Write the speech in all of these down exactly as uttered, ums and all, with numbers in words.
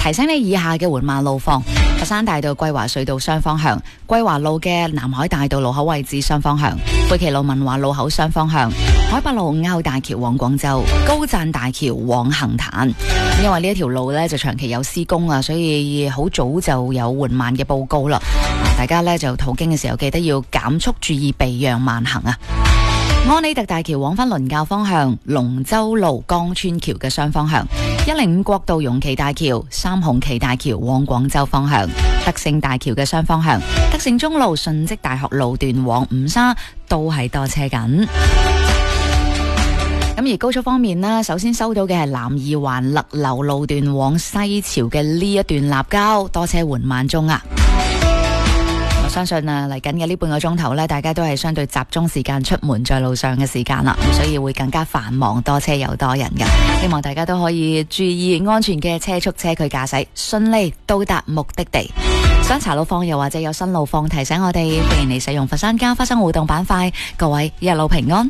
提醒你以下嘅緩慢路況：佛山大道桂華隧道雙方向，桂華路嘅南海大道路口位置雙方向，貝奇路文華路口雙方向，海北路歐大橋往廣州，高贊大橋往杏壇。因為呢一條路呢就長期有施工啊，所以好早就有緩慢嘅報告啦。大家呢就途經嘅時候記得要減速，注意避讓慢行啊。安里特大橋往返倫教方向，龍舟路江村橋嘅雙方向，一零五國道容旗大橋、三紅旗大橋往廣州方向，德勝大橋嘅雙方向，德勝中路順積大學路段往五沙都係多車緊。咁而高速方面呢，首先收到嘅係南二環勒流路段往西樵嘅呢一段立交，多車緩慢中啊。我相信啊，嚟緊嘅呢半個鐘頭呢，大家都係相對集中時間出門在路上嘅時間啦，所以會更加繁忙，多車又多人噶。希望大家都可以注意安全嘅車速車距駕駛，順利到達目的地。想查路況又或者有新路況提醒我哋，歡迎你使用佛山交發生互動板塊。各位一路平安。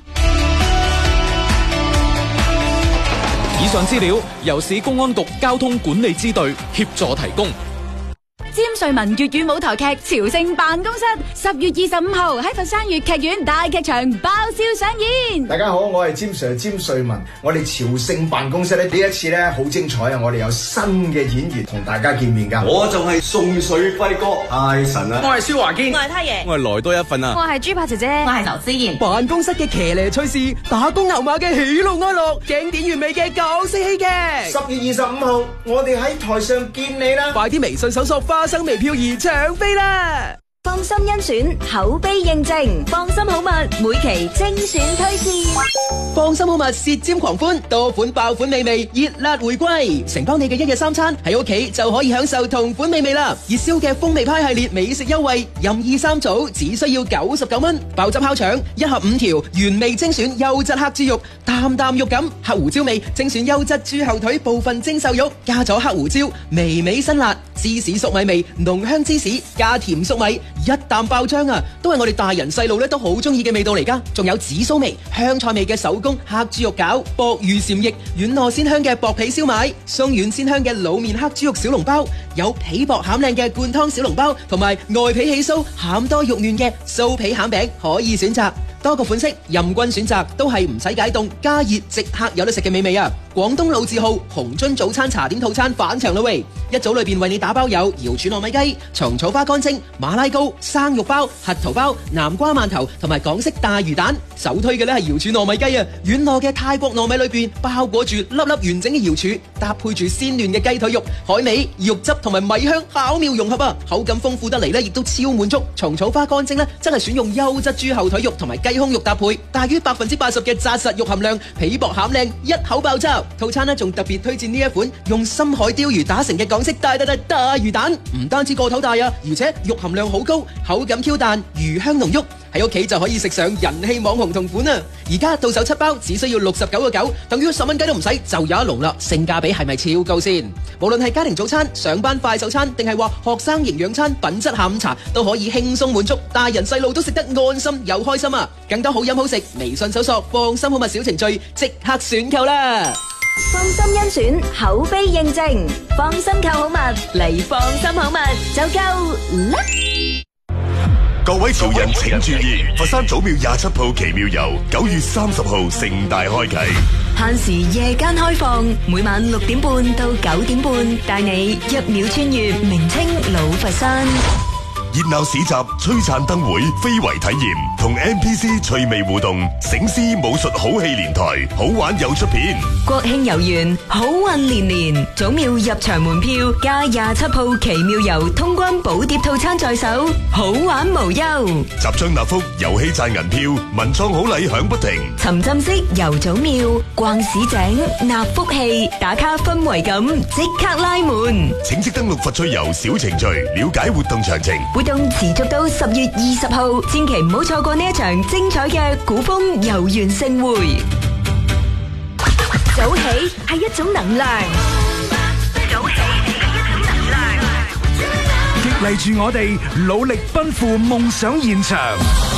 以上資料由市公安局交通管理支隊協助提供。 詹瑞文粵語舞台劇《朝聖辦公室》十月二十五號喺佛山粵劇院大劇場爆笑上演。 大家好，我係詹 Sir 詹瑞文。我哋朝聖辦公室咧呢一次咧好精彩啊！我哋有新嘅演員同大家見面噶。 我就係宋水輝哥，太神啦！ 我係蕭華堅， 我係太爺， 我係來多一份啊！ 我係豬扒姐姐， 我係劉思妍。 辦公室嘅騎呢趣事，打工牛馬嘅喜怒哀樂，經典完美嘅港式戲劇。 十月二十五號，我哋喺台上見你啦！ 快啲微信搜索花生微漂兒搶飛啦！ 放心甄選，口碑認證，放心好物每期精選推薦。 放心好物舌尖狂歡，多款爆款美味，熱辣回歸，承包你嘅一日三餐，喺屋企就可以享受同款美味啦！熱銷嘅風味派系列美食優惠，任意三組只需要九十九蚊，爆汁烤腸一盒五條，原味精選優質黑豬肉，啖啖肉感，黑胡椒味精選優質豬後腿部分精瘦肉，加咗黑胡椒，微微辛辣，芝士粟米味，濃香芝士加甜粟米。一啖爆漿啊，都係我哋大人細路咧都好中意嘅味道嚟噶。仲有紫蘇味、香菜味嘅手工黑豬肉餃、薄魚禪翼、軟糯鮮香嘅薄皮燒賣、鬆軟鮮香嘅滷麵黑豬肉小籠包，有皮薄餡靚嘅灌湯小籠包，同埋外皮起酥、餡多肉嫩嘅酥皮餡餅可以選擇。多個款式任君選擇，都係唔使解凍加熱即刻有得食嘅美味啊！廣東老字號紅樽早餐茶點套餐返場啦喂！一組裏邊為你打包有瑤柱糯米雞、蟲草花乾蒸、馬拉糕、生肉包、核桃包、南瓜饅頭同埋港式大魚蛋。首推嘅呢係瑤柱糯米雞啊！軟糯嘅泰國糯米裏邊包裹住粒粒完整嘅瑤柱，搭配住鮮嫩嘅雞腿肉、海味、肉汁同埋米香巧妙融合啊！口感豐富得嚟呢，亦都超滿足。蟲草花乾蒸呢，真係選用優質豬後腿肉同埋雞胸肉搭配，大於百分之八十嘅紮實肉含量，皮薄餡靚，一口爆汁。套餐呢仲特別推薦呢一款用深海鯛魚打成嘅港式大大大大魚蛋，唔單止個頭大啊，而且肉含量好高，口感 Q 彈，魚香濃郁，喺屋企就可以食上人氣網紅同款啊！而家到手七包只需要六十九個九，等於十蚊雞都唔使就有一籠啦，性價比係咪超高先？無論係家庭早餐、上班快手餐，定係話學生營養餐、品質下午茶，都可以輕鬆滿足，大人細路都食得安心又開心啊！更多好飲好食，微信搜索放心好物小程序，即刻選購啦！ 放心甄選，口碑認證，放心購好物嚟放心好物就夠啦！ 各位潮人請注意，佛山祖廟廿七號奇妙遊九月三十號盛大開啟， 限時夜間開放，每晚六點半到九點半，帶你一秒穿越明清老佛山。 熱鬧市集、璀璨燈會、非遺體驗同 N P C 趣味互動，醒獅武術好戲連台，好玩又出片。 國慶遊園，好運連連，祖廟入場門票加廿七號奇妙遊通關寶碟套餐在手，好玩無憂。 集章納福，遊戲賺銀票，文創好禮響不停。 沉浸式遊祖廟，逛市井，納福氣，打卡氛圍感，即刻拉門。 請即登錄佛趣遊小程序，了解活動詳情。 活動持續到十月二十號，千祈唔好錯過呢一場精彩嘅古風遊園盛會。早起係一種能量，早起係一種能量， 激勵住我哋努力奔赴夢想現場。